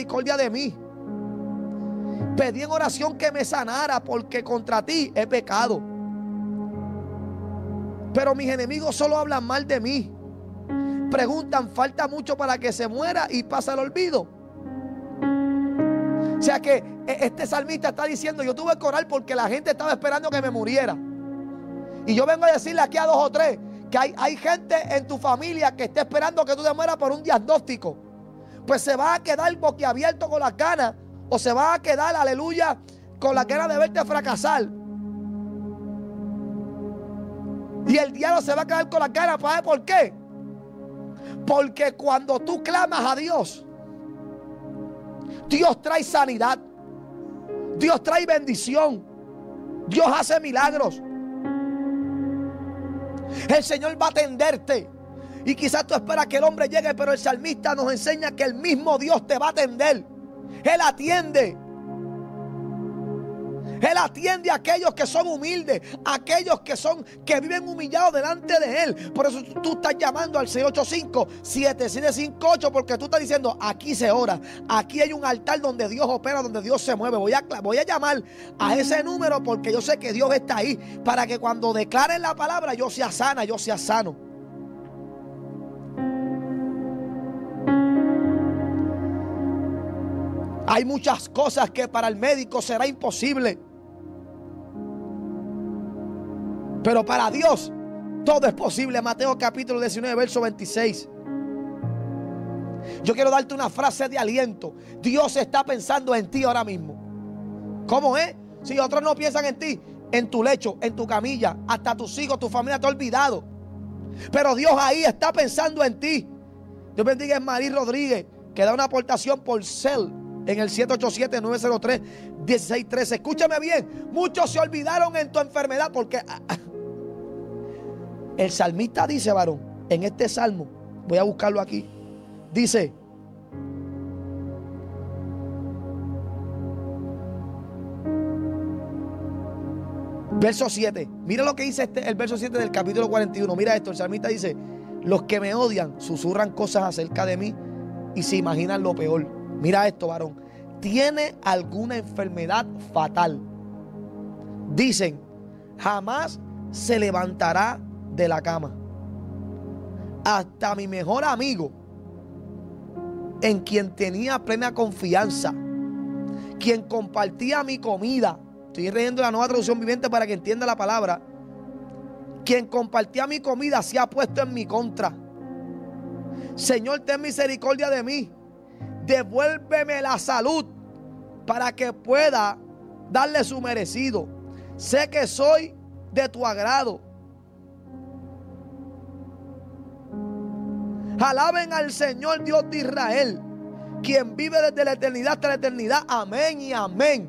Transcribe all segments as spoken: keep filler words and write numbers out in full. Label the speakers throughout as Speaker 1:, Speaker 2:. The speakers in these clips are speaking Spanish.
Speaker 1: misericordia de mí. Pedí en oración que me sanara, porque contra ti he pecado. Pero mis enemigos solo hablan mal de mí. Preguntan, falta mucho para que se muera y pasa el olvido. O sea que este salmista está diciendo, yo tuve que orar porque la gente estaba esperando que me muriera. Y yo vengo a decirle aquí a dos o tres que hay, hay gente en tu familia que está esperando que tú te mueras por un diagnóstico. Pues se va a quedar boquiabierto con las ganas, o se va a quedar, aleluya, con las ganas de verte fracasar. Y el diablo se va a quedar con las ganas. ¿Para ver por qué? Porque cuando tú clamas a Dios, Dios trae sanidad, Dios trae bendición, Dios hace milagros. El Señor va a atenderte. Y quizás tú esperas que el hombre llegue, pero el salmista nos enseña que el mismo Dios te va a atender. Él atiende. Él atiende a aquellos que son humildes, a aquellos que son, que viven humillados delante de Él. Por eso tú estás llamando al seis ocho cinco, siete siete cinco ocho, porque tú estás diciendo, aquí se ora, aquí hay un altar donde Dios opera, donde Dios se mueve. Voy a, voy a llamar a ese número porque yo sé que Dios está ahí, para que cuando declaren la palabra yo sea sana, yo sea sano. Hay muchas cosas que para el médico será imposible, pero para Dios todo es posible. Mateo capítulo diecinueve, verso veintiséis. Yo quiero darte una frase de aliento. Dios está pensando en ti ahora mismo. ¿Cómo es? Si otros no piensan en ti, en tu lecho, en tu camilla, hasta tus hijos, tu familia te ha olvidado, pero Dios ahí está pensando en ti. Dios bendiga a Marí Rodríguez, que da una aportación por cel en el siete ocho siete, nueve cero tres, uno seis uno tres. Escúchame bien, muchos se olvidaron en tu enfermedad porque el salmista dice, varón, en este salmo, voy a buscarlo aquí, dice, verso siete, mira lo que dice este, el verso siete del capítulo cuarenta y uno. Mira esto, el salmista dice, los que me odian susurran cosas acerca de mí y se imaginan lo peor. Mira esto, varón, tiene alguna enfermedad fatal. Dicen, jamás se levantará de la cama. Hasta mi mejor amigo, en quien tenía plena confianza, quien compartía mi comida, estoy leyendo la Nueva Traducción Viviente para que entienda la palabra, quien compartía mi comida se ha puesto en mi contra. Señor, ten misericordia de mí, devuélveme la salud para que pueda darle su merecido. Sé que soy de tu agrado. Alaben al Señor Dios de Israel, quien vive desde la eternidad hasta la eternidad. Amén y amén.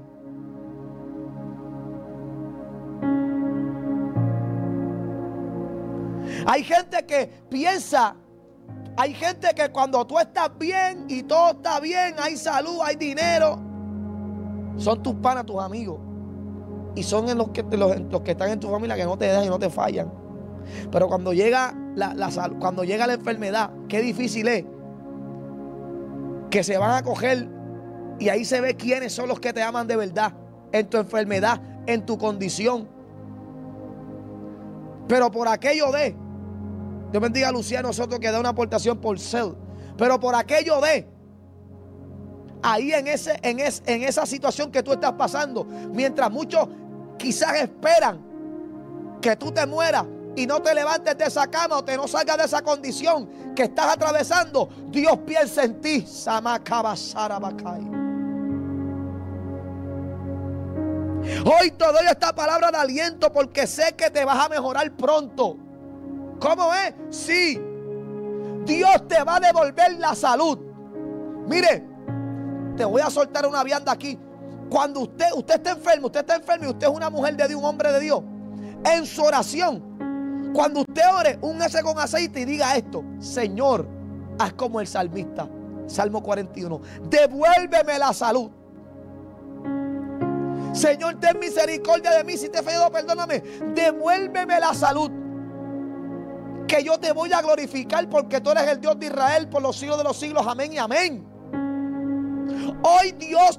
Speaker 1: Hay gente que piensa, hay gente que cuando tú estás bien y todo está bien, hay salud, hay dinero, son tus panas, tus amigos, y son en los, que, los, los que están en tu familia, que no te dejan y no te fallan. Pero cuando llega la, la, cuando llega la enfermedad, qué difícil es que se van a coger, y ahí se ve quiénes son los que te aman de verdad, en tu enfermedad, en tu condición. Pero por aquello de, Dios bendiga a Luciano Soto, que da una aportación por cel, pero por aquello de, ahí en, ese, en, es, en esa situación que tú estás pasando, mientras muchos quizás esperan que tú te mueras y no te levantes de esa cama o te no salgas de esa condición que estás atravesando, Dios piensa en ti. Hoy te doy esta palabra de aliento porque sé que te vas a mejorar pronto. ¿Cómo es? Sí, Dios te va a devolver la salud. Mire, te voy a soltar una vianda aquí. Cuando usted, usted está enfermo, usted está enfermo y usted es una mujer de Dios, un hombre de Dios, en su oración, cuando usted ore, úngase con aceite y diga esto: Señor, haz como el salmista, Salmo cuarenta y uno, devuélveme la salud. Señor, ten misericordia de mí, si te he fallado, perdóname, devuélveme la salud, que yo te voy a glorificar porque tú eres el Dios de Israel por los siglos de los siglos. Amén y amén. Hoy Dios